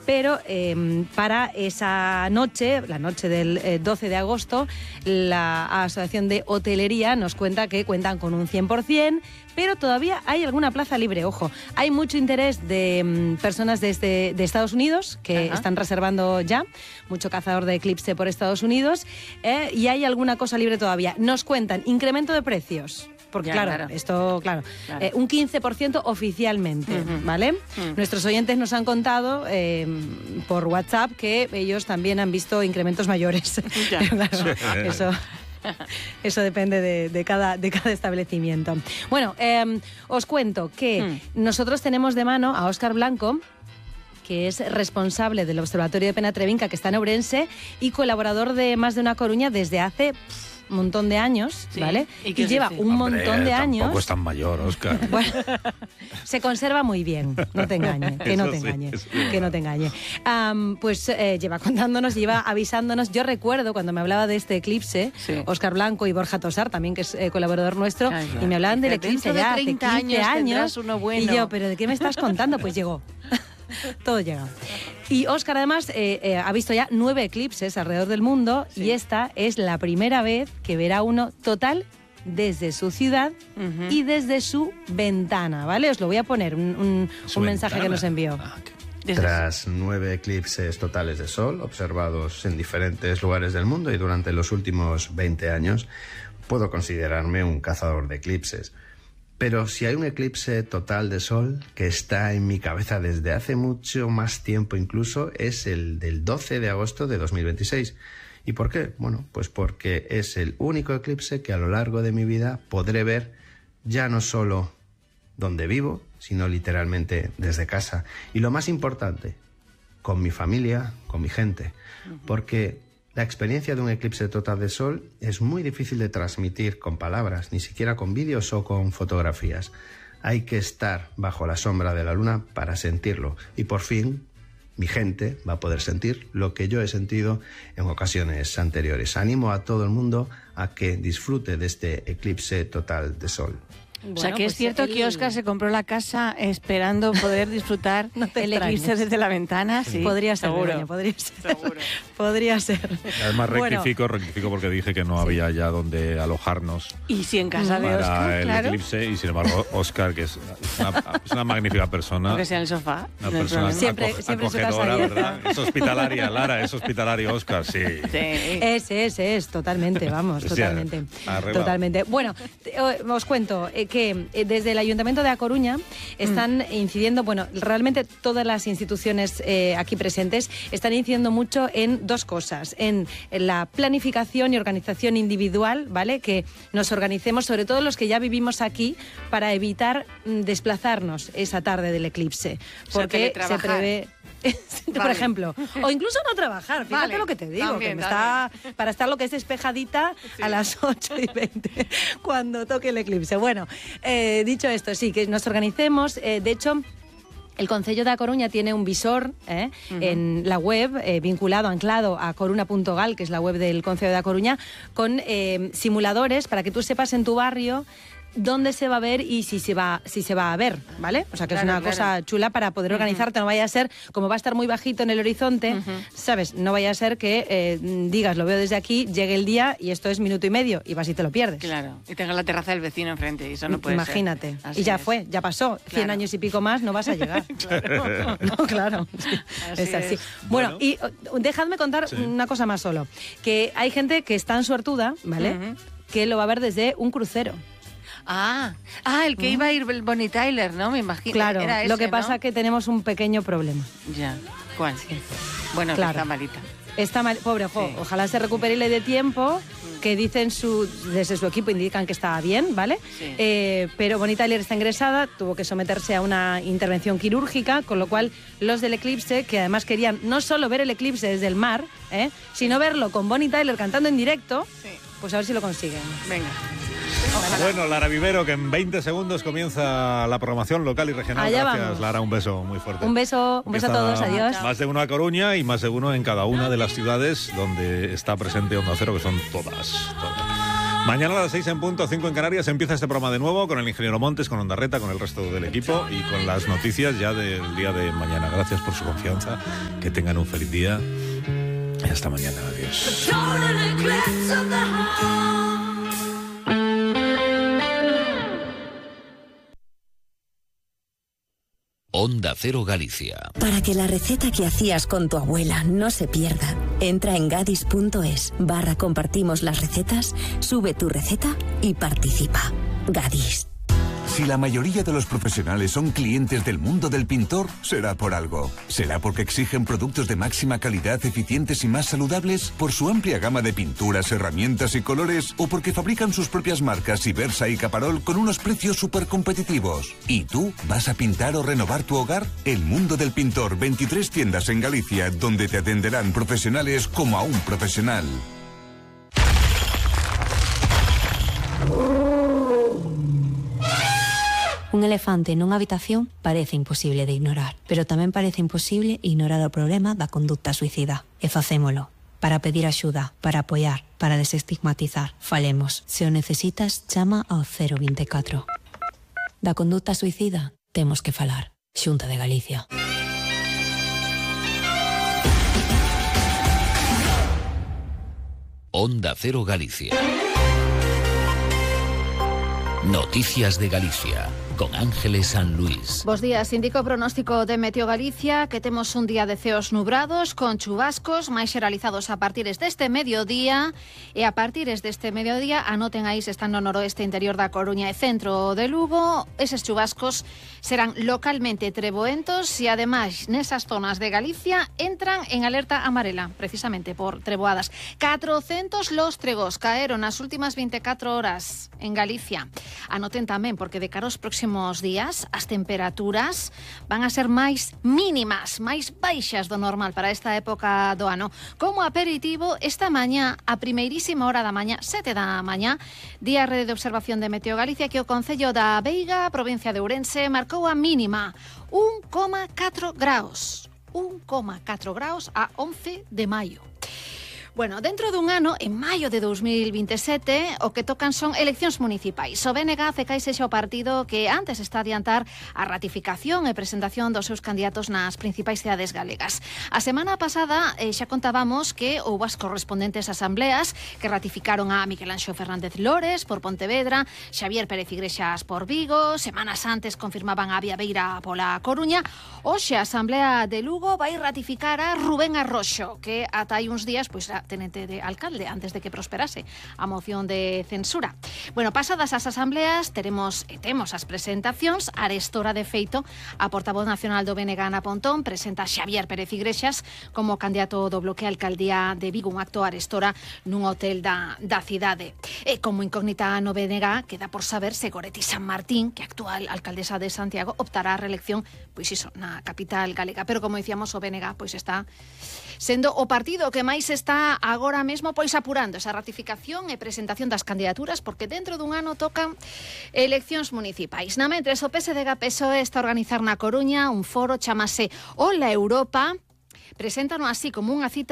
pero para esa noche, la noche del 12 de agosto, la Asociación de Hotelería nos cuenta que cuentan con un 100%, pero todavía hay alguna plaza libre, ojo. Hay mucho interés de personas de Estados Unidos que están reservando ya, mucho cazador de eclipse por Estados Unidos, y hay alguna cosa libre todavía. Nos cuentan incremento de precios. Porque esto, un 15% oficialmente, ¿vale? Nuestros oyentes nos han contado por WhatsApp que ellos también han visto incrementos mayores. Claro, eso depende de cada establecimiento. Bueno, os cuento que nosotros tenemos de mano a Óscar Blanco, que es responsable del Observatorio de Penatrevinca, que está en Ourense, y colaborador de Más de una Coruña desde hace un montón de años, ¿vale? Y lleva un montón de años. Tampoco es tan mayor, Óscar. Bueno, se conserva muy bien, no te engañe, que no te engañe, que no te engañe. Pues lleva contándonos, lleva avisándonos. Yo recuerdo cuando me hablaba de este eclipse, Óscar Blanco y Borja Tosar, también que es colaborador nuestro, y me hablaban del eclipse ya hace 15 años. Uno bueno. Y yo, ¿pero de qué me estás contando? Pues llegó. Todo llega. Y Óscar además ha visto ya 9 eclipses alrededor del mundo y esta es la primera vez que verá uno total desde su ciudad y desde su ventana, ¿vale? Os lo voy a poner, un mensaje que nos envió. Tras 9 eclipses totales de sol observados en diferentes lugares del mundo y durante los últimos 20 años, puedo considerarme un cazador de eclipses. Pero si hay un eclipse total de sol que está en mi cabeza desde hace mucho más tiempo incluso, es el del 12 de agosto de 2026. ¿Y por qué? Bueno, pues porque es el único eclipse que a lo largo de mi vida podré ver ya no solo donde vivo, sino literalmente desde casa. Y lo más importante, con mi familia, con mi gente. Porque la experiencia de un eclipse total de sol es muy difícil de transmitir con palabras, ni siquiera con vídeos o con fotografías. Hay que estar bajo la sombra de la luna para sentirlo. Y por fin, mi gente va a poder sentir lo que yo he sentido en ocasiones anteriores. Animo a todo el mundo a que disfrute de este eclipse total de sol. Bueno, o sea que es cierto que Óscar se compró la casa esperando poder disfrutar el eclipse desde la ventana. Sí, podría ser, seguro. Podría ser. Además rectifico porque dije que no había ya donde alojarnos. Y si en casa de Óscar, el eclipse, y sin embargo Óscar, que es una magnífica persona. Aunque sea en el sofá. Una persona siempre acogedora, ¿verdad? Es hospitalaria, Lara, es hospitalario Óscar, sí. Es, totalmente, vamos, totalmente. Totalmente. Bueno, os cuento que desde el Ayuntamiento de A Coruña están incidiendo, realmente todas las instituciones aquí presentes están incidiendo mucho en dos cosas, en la planificación y organización individual, ¿vale? Que nos organicemos, sobre todo los que ya vivimos aquí, para evitar desplazarnos esa tarde del eclipse, porque se prevé... Por ejemplo, o incluso no trabajar, fíjate lo que te digo, también. Para estar lo que es despejadita a las 8:20 cuando toque el eclipse. Bueno, dicho esto, sí, que nos organicemos, de hecho... El Concello de A Coruña tiene un visor en la web, anclado a coruna.gal, que es la web del Concello de A Coruña, con simuladores para que tú sepas en tu barrio dónde se va a ver y si se va a ver, ¿vale? O sea, que es una cosa chula para poder organizarte. No vaya a ser, como va a estar muy bajito en el horizonte, ¿sabes? No vaya a ser que digas, lo veo desde aquí, llegue el día y esto es minuto y medio y vas y te lo pierdes. Claro, y tengas la terraza del vecino enfrente y eso no puede Imagínate. ser. Y ya fue, ya pasó. 100 años y pico más no vas a llegar. No, claro. Es así. Bueno, y dejadme contar una cosa más solo. Que hay gente que es tan suertuda, ¿vale? Que lo va a ver desde un crucero. El que iba a ir el Bonnie Tyler, ¿no? Me imagino. Claro, era ese, lo que pasa ¿no? es que tenemos un pequeño problema. Ya. ¿Cuál? Sí. Bueno, claro. Está malita. Está mal, pobre, ojalá se recupere y le dé tiempo, que dicen desde su equipo indican que está bien, ¿vale? Sí. Pero Bonnie Tyler está ingresada, tuvo que someterse a una intervención quirúrgica, con lo cual los del eclipse, que además querían no solo ver el eclipse desde el mar, sino verlo con Bonnie Tyler cantando en directo, pues a ver si lo consiguen. Venga. Bueno, Lara Vivero, que en 20 segundos comienza la programación local y regional. Allá Gracias, vamos. Lara, un beso muy fuerte. Un beso a todos, adiós. Más de uno a Coruña y más de uno en cada una de las ciudades donde está presente Onda Cero, que son todas. Mañana a las 6 en punto, 5 en Canarias, empieza este programa de nuevo con el ingeniero Montes, con Ondarreta, con el resto del equipo y con las noticias ya del día de mañana. Gracias por su confianza, que tengan un feliz día y hasta mañana. Adiós. Onda Cero Galicia. Para que la receta que hacías con tu abuela no se pierda, entra en gadis.es/compartimos las recetas, sube tu receta y participa. Gadis. Si la mayoría de los profesionales son clientes del mundo del pintor, será por algo. ¿Será porque exigen productos de máxima calidad, eficientes y más saludables? ¿Por su amplia gama de pinturas, herramientas y colores? ¿O porque fabrican sus propias marcas Ibersa y Caparol con unos precios súper competitivos? ¿Y tú vas a pintar o renovar tu hogar? El mundo del pintor, 23 tiendas en Galicia, donde te atenderán profesionales como a un profesional. Un elefante nunha habitación parece imposible de ignorar, pero tamén parece imposible ignorar o problema da conducta suicida. E facémolo. Para pedir axuda, para apoiar, para desestigmatizar. Falemos. Se o necesitas, chama ao 024. Da conducta suicida, temos que falar. Xunta de Galicia. Onda Cero Galicia. Noticias de Galicia, con Ángeles San Luis. Bos días, indica o pronóstico de Meteo Galicia que temos un día de ceos nubrados con chubascos máis xeralizados a partir deste mediodía e a partir deste mediodía, anoten aí se están no noroeste interior da Coruña e centro de Lugo, eses chubascos serán localmente treboentos e ademais nesas zonas de Galicia entran en alerta amarela, precisamente por treboadas. 400 lóstregos caeron nas últimas 24 horas en Galicia. Anoten tamén, porque de cara aos próximos días as temperaturas van a ser máis mínimas, máis baixas do normal para esta época do ano. Como aperitivo, esta mañá, a primeirísima hora da mañá, 7 da mañá, día Rede de Observación de Meteo Galicia, que o Concello da Veiga, provincia de Ourense, marcou a mínima 1,4 graus. 1,4 graus a 11 de maio. Bueno, dentro dun ano, en maio de 2027, o que tocan son eleccións municipais. O BNG FECAI sexa o partido que antes está a adiantar a ratificación e presentación dos seus candidatos nas principais cidades galegas. A semana pasada xa contábamos que houbo as correspondentes asambleas que ratificaron a Miguel Anxo Fernández Lores por Pontevedra, Xavier Pérez Igrexas por Vigo, semanas antes confirmaban a Viabeira pola Coruña. Hoxe a Asamblea de Lugo vai ratificar a Rubén Arroxo, que ata hai uns días pois tenente de alcalde antes de que prosperase a moción de censura. Bueno, pasadas as asambleas temos as presentacións. Arestora de feito a portavoz nacional do BNG Ana Pontón presenta a Xavier Pérez Igrexas como candidato do bloque a alcaldía de Vigo, un acto arestora nun hotel da cidade. E como incógnita no BNG queda por saber se Goretti San Martín, que actual alcaldesa de Santiago, optará a reelección pois iso, na capital galega, pero como dicíamos o BNG pois está sendo o partido que máis está agora mesmo pois apurando esa ratificación e presentación das candidaturas, porque dentro dun ano tocan eleccións municipais. Namentres, o PSDG-PSOE está a organizar na Coruña un foro, chamase Hola Europa. Preséntano así como unha cita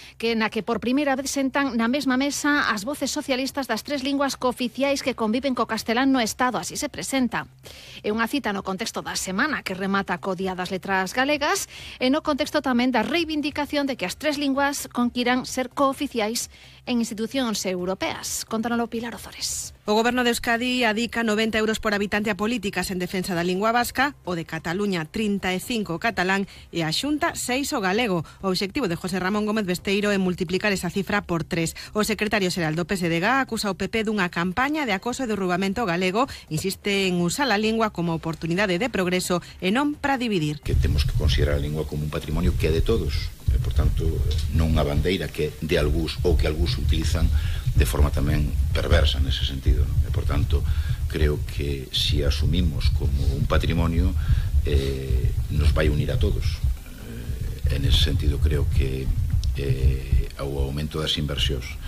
na que por primeira vez sentan na mesma mesa as voces socialistas das tres linguas cooficiais que conviven co castelán no Estado, así se presenta. É unha cita no contexto da semana que remata co Día das Letras Galegas e no contexto tamén da reivindicación de que as tres linguas conquiran ser cooficiais en institucións europeas. Contánoslo Pilar Ozores. O Goberno de Euskadi adica 90 euros por habitante a políticas en defensa da lingua vasca, o de Cataluña 35 o catalán e a Xunta 6 o galego. O obxectivo de José Ramón Gómez Besteiro é multiplicar esa cifra por 3. O secretario xeral do PSDG acusa o PP dunha campaña de acoso e derrubamento galego, insiste en usar a lingua como oportunidade de progreso e non para dividir. Que temos que considerar a lingua como un patrimonio que é de todos, e, por tanto, non unha bandeira que de algúns ou que algúns utilizan de forma tamén perversa nese sentido, ¿no? E, por tanto, creo que si asumimos como un patrimonio nos vai unir a todos. En ese sentido creo que o aumento das inversións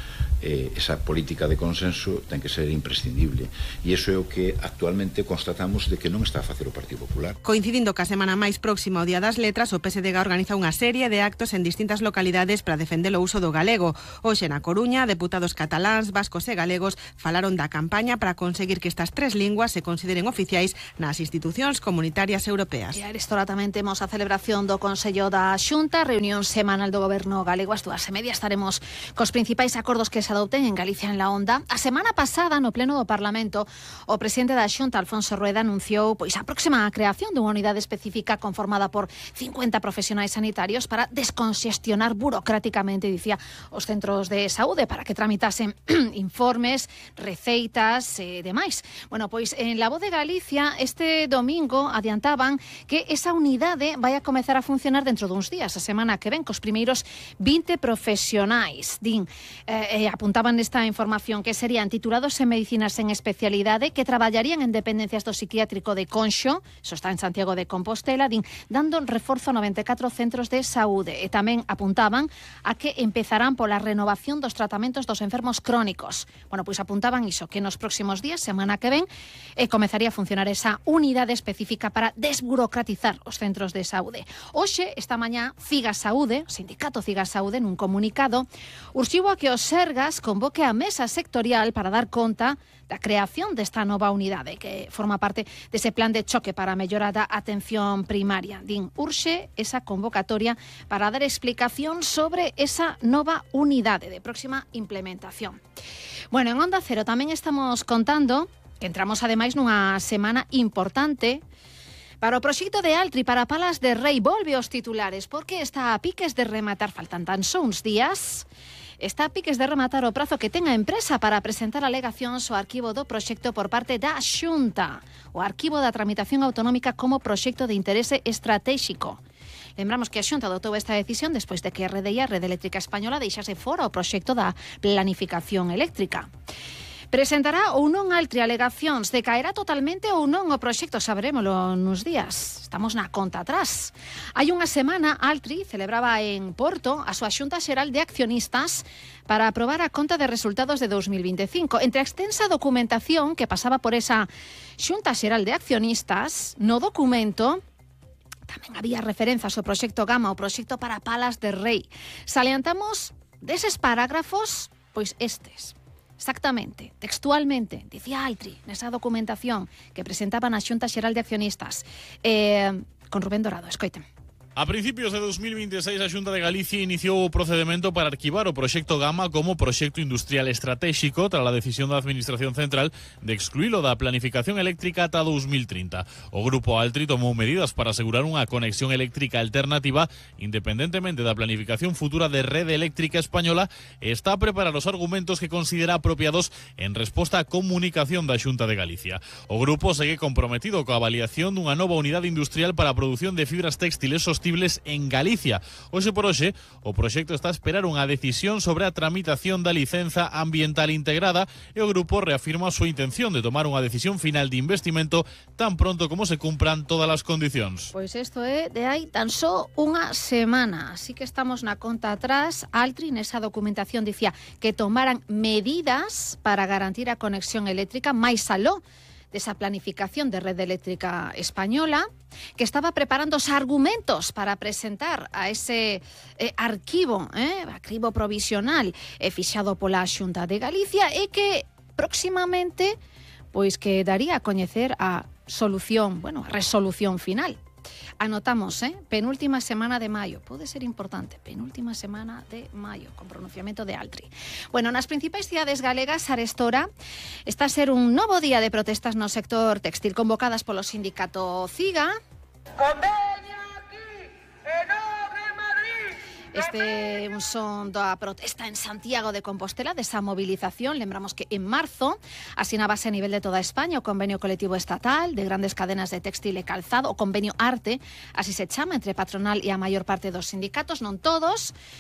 esa política de consenso ten que ser imprescindible, e iso é o que actualmente constatamos de que non está a facer o Partido Popular. Coincidindo ca semana máis próxima ao Día das Letras, o PSDG organiza unha serie de actos en distintas localidades para defender o uso do galego. Hoxe na Coruña, deputados cataláns, vascos e galegos falaron da campaña para conseguir que estas 3 linguas se consideren oficiais nas institucións comunitarias europeas. E a esta hora tamén temos a celebración do Consello da Xunta, reunión semanal do Goberno galego. Ás 2:30 estaremos cos principais acordos que se adopten en Galicia en la Onda. A semana pasada, no pleno do Parlamento, o presidente da Xunta, Alfonso Rueda, anunciou a próxima creación dunha unidade específica conformada por 50 profesionais sanitarios para desconxestionar burocráticamente, dicía, os centros de saúde para que tramitasen informes, receitas e demais. Bueno, pois en La Voz de Galicia este domingo adiantaban que esa unidade vai a comezar a funcionar dentro duns días, a semana que ven, cos primeiros 20 profesionais. Din, apuntaban nesta información que serían titulados en medicinas en especialidade, que traballarían en dependencias do psiquiátrico de Conxo, eso está en Santiago de Compostela, din, dando reforzo a 94 centros de saúde. E tamén apuntaban a que empezarán pola renovación dos tratamentos dos enfermos crónicos. Bueno, pois apuntaban iso, que nos próximos días, semana que ven, comezaría a funcionar esa unidade específica para desburocratizar os centros de saúde. Hoxe, esta mañá, Figas Saúde, o sindicato Figas Saúde, nun comunicado, urxiu a que o Sergas convoque a mesa sectorial para dar conta da creación desta nova unidade que forma parte dese plan de choque para a mellora da atención primaria. Din, urxe esa convocatoria para dar explicación sobre esa nova unidade de próxima implementación. Bueno, en Onda Cero tamén estamos contando que entramos ademais nunha semana importante para o proxecto de Altri para Palas de Rei. Volve aos titulares porque está a piques de rematar, faltan tan só uns días. Está a piques de rematar o prazo que ten a empresa para presentar alegacións ao arquivo do proxecto por parte da Xunta, o arquivo da tramitación autonómica como proxecto de interese estratégico. Lembramos que a Xunta adotou esta decisión despois de que a Rede Eléctrica Española deixase fora o proxecto da planificación eléctrica. Presentará ou non Altri alegacións, decaerá totalmente ou non o proxecto, saberémolo nos días. Estamos na conta atrás. Hai unha semana, Altri celebraba en Porto a súa Xunta Xeral de Accionistas para aprobar a conta de resultados de 2025. Entre a extensa documentación que pasaba por esa Xunta Xeral de Accionistas, no documento tamén había referenzas ao proxecto Gama, ao proxecto para Palas de Rei. Salientamos deses parágrafos, pois estes. Exactamente, textualmente, dicía Altri nesa documentación que presentaban a Xunta Xeral de Accionistas con Rubén Dorado, escoiten. A principios de 2026, a Xunta de Galicia iniciou o procedemento para arquivar o proxecto Gama como proxecto industrial estratégico tras a decisión da Administración Central de excluílo da planificación eléctrica ata 2030. O Grupo Altri tomou medidas para asegurar unha conexión eléctrica alternativa independentemente da planificación futura de Rede Eléctrica Española e está a preparar os argumentos que considera apropiados en resposta á comunicación da Xunta de Galicia. O grupo segue comprometido coa avaliación dunha nova unidade industrial para a produción de fibras textiles en Galicia. Hoxe por hoxe, o proxecto está a esperar unha decisión sobre a tramitación da licenza ambiental integrada e o grupo reafirma a súa intención de tomar unha decisión final de investimento tan pronto como se cumpran todas as condicións. Pois isto é de hai tan só unha semana, así que estamos na conta atrás. Altri nesa documentación dicía que tomaran medidas para garantir a conexión eléctrica máis aló desa planificación de Rede Eléctrica Española, que estaba preparando os argumentos para presentar a ese arquivo provisional fixado pola Xunta de Galicia e que próximamente pois que daría a coñecer a solución, a resolución final. Anotamos, penúltima semana de maio, pode ser importante, penúltima semana de maio, con pronunciamento de Altri. Bueno, nas principais cidades galegas, arestora, está a ser un novo día de protestas no sector textil, convocadas polo sindicato CIGA. Conveña aquí, enorme Madrid! Este un son da protesta en Santiago de Compostela, desa movilización. Lembramos que en marzo asinábase a nivel de toda España o convenio colectivo estatal de grandes cadenas de textil e calzado, o convenio ARTE, así se chama, entre patronal e a maior parte dos sindicatos, non todos,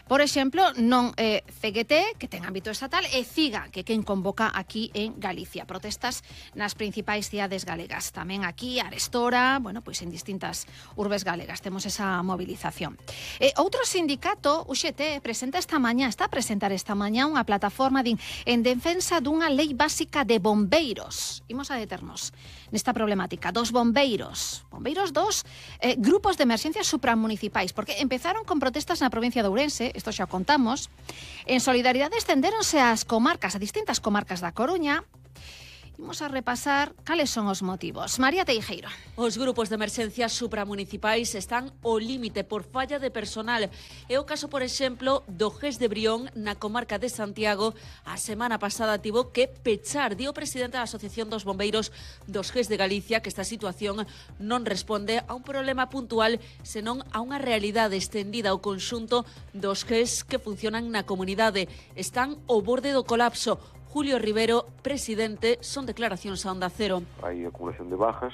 Por exemplo, non CGT, que ten ámbito estatal, e CIGA, que quen convoca aquí en Galicia. Protestas nas principais cidades galegas. Tamén aquí, arestora, bueno, pois en distintas urbes galegas temos esa movilización. Outro sindicato, o UGT, está a presentar esta mañá unha plataforma en defensa dunha lei básica de bombeiros. Imos a deternos nesta problemática dos bombeiros dos grupos de emerxencias supramunicipais, porque empezaron con protestas na provincia de Ourense, isto xa contamos. En solidaridade estendéronse ás comarcas, a distintas comarcas da Coruña. Imos a repasar cales son os motivos. María Teijeiro. Os grupos de emerxencias supramunicipais están ao límite por falla de personal. É o caso, por exemplo, do GES de Brión, na comarca de Santiago. A semana pasada tivo que pechar, di o presidente da Asociación dos Bombeiros dos GES de Galicia, que esta situación non responde a un problema puntual, senón a unha realidade estendida ao conxunto dos GES que funcionan na comunidade. Están ao borde do colapso. Julio Rivero, presidente, son declaracións a Onda Cero. Hai acumulación de bajas,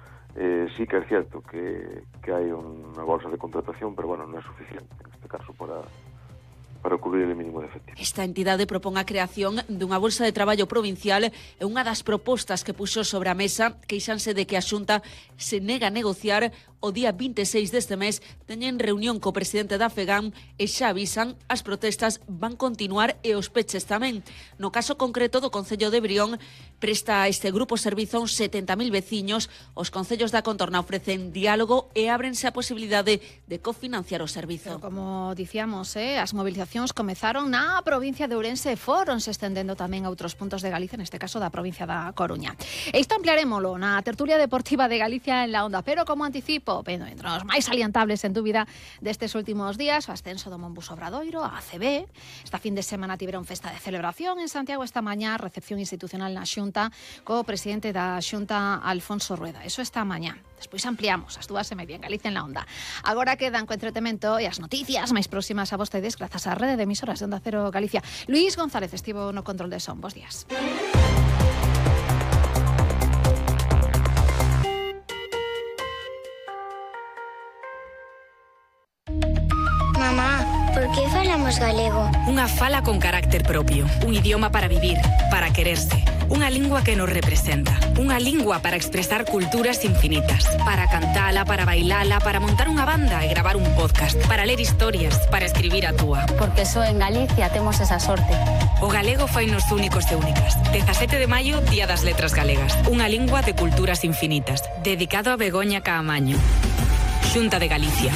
sí que é cierto que hai unha bolsa de contratación, pero bueno, non é suficiente en este caso para cubrir o mínimo de efectivo. Esta entidade propón a creación dunha bolsa de traballo provincial e unha das propostas que puxo sobre a mesa queixanse de que a Xunta se nega a negociar. O día 26 deste mes teñen reunión co presidente da FEGAM e xa avisan as protestas van continuar e os peches tamén. No caso concreto do Concello de Brión, presta este grupo servizo a uns 70.000 veciños. Os concellos da contorna ofrecen diálogo e ábrense a posibilidade de cofinanciar o servizo. Pero como dicíamos, as movilizacións comezaron na provincia de Ourense e foronse estendendo tamén a outros puntos de Galicia, neste caso da provincia da Coruña. E isto ampliarémolo na tertulia deportiva de Galicia en la Onda, pero como anticipo, entre os máis salientables, en dúbida, destes últimos días, o ascenso do Monbus Obradoiro, a ACB. Esta fin de semana tiveron festa de celebración en Santiago, esta mañá, recepción institucional na Xunta, co presidente da Xunta, Alfonso Rueda. Eso esta mañá. Despois ampliamos as 2:30 en Galicia en la Onda. Agora quedan co entretemento e as noticias máis próximas a vostedes grazas á rede de emisoras de Onda Cero Galicia. Luís González estivo no control de son. Bos días. Mamá, por que falamos galego? Unha fala con carácter propio, un idioma para vivir, para quererse, unha lingua que nos representa, unha lingua para expresar culturas infinitas, para cantala, para bailala, para montar unha banda e gravar un podcast, para ler historias, para escribir a túa. Porque só en Galicia temos esa sorte. O galego fainos únicos e únicas. 17 de maio, Día das Letras Galegas, unha lingua de culturas infinitas, dedicado a Begoña Caamaño. Xunta de Galicia.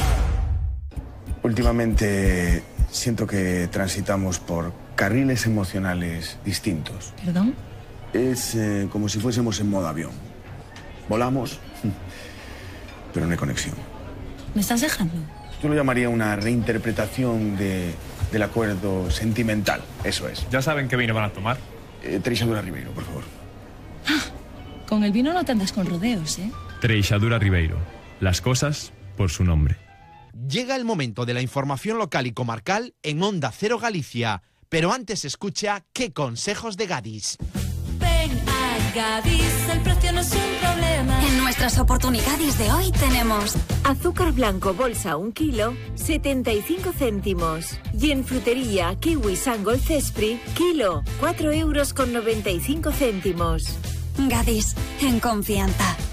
Últimamente siento que transitamos por carriles emocionales distintos. ¿Perdón? Es como si fuésemos en modo avión. Volamos, pero no hay conexión. ¿Me estás dejando? Yo lo llamaría una reinterpretación del acuerdo sentimental. Eso es. ¿Ya saben qué vino van a tomar? Treixadura Ribeiro, por favor. Con el vino no te andas con rodeos, ¿eh? Treixadura Ribeiro. Las cosas por su nombre. Llega el momento de la información local y comarcal en Onda Cero Galicia. Pero antes escucha qué consejos de Gadis. Ven a Gadis, el precio no es un problema. En nuestras oportunidades de hoy tenemos azúcar blanco bolsa 1 kilo, 75 céntimos. Y en frutería kiwi Sangol Cespri, kilo, 4,95 €. Gadis, en confianza.